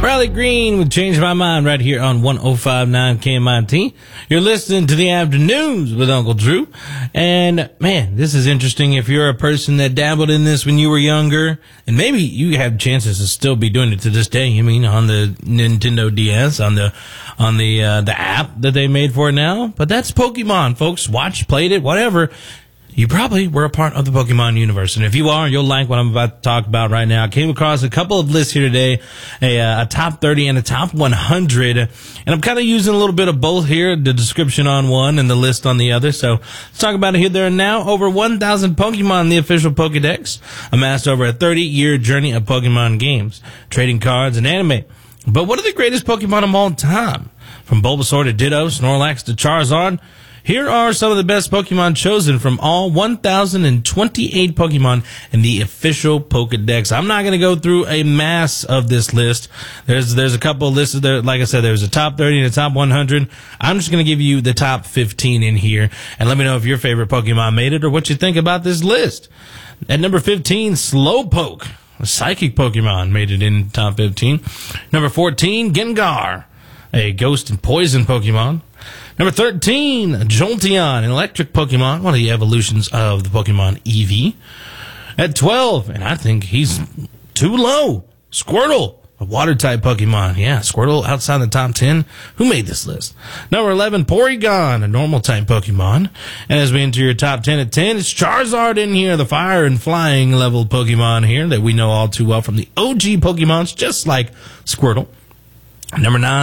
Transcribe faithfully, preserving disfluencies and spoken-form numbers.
Riley Green with Change My Mind right here on one oh five point nine K M I T. You're listening to the Afternoons with Uncle Drew. And, man, this is interesting. If you're a person that dabbled in this when you were younger, and maybe you have chances to still be doing it to this day. I mean, on the Nintendo D S, on the on the uh, the app that they made for it now. But that's Pokemon, folks. Watched, played it, whatever. You probably were a part of the Pokemon universe. And if you are, you'll like what I'm about to talk about right now. I came across a couple of lists here today, a, uh, a top thirty and a top one hundred. And I'm kind of using a little bit of both here, the description on one and the list on the other. So let's talk about it here, there, and now. Over one thousand Pokemon in the official Pokedex, amassed over a thirty-year journey of Pokemon games, trading cards, and anime. But what are the greatest Pokemon of all time? From Bulbasaur to Ditto, Snorlax to Charizard, here are some of the best Pokemon chosen from all one thousand twenty-eight Pokemon in the official Pokedex. I'm not going to go through a mass of this list. There's there's a couple of lists there. Like I said, there's a top thirty and a top one hundred. I'm just going to give you the top fifteen in here, and let me know if your favorite Pokemon made it or what you think about this list. At number fifteen, Slowpoke, a psychic Pokemon, made it in top fifteen. Number fourteen, Gengar, a ghost and poison Pokemon. Number thirteen, Jolteon, an electric Pokemon, one of the evolutions of the Pokemon Eevee. At twelve, and I think he's too low, Squirtle, a water-type Pokemon. Yeah, Squirtle outside the top ten. Who made this list? Number eleven, Porygon, a normal-type Pokemon. And as we enter your top ten at ten, it's Charizard in here, the fire and flying level Pokemon here that we know all too well from the O G Pokemons, just like Squirtle. Number nine,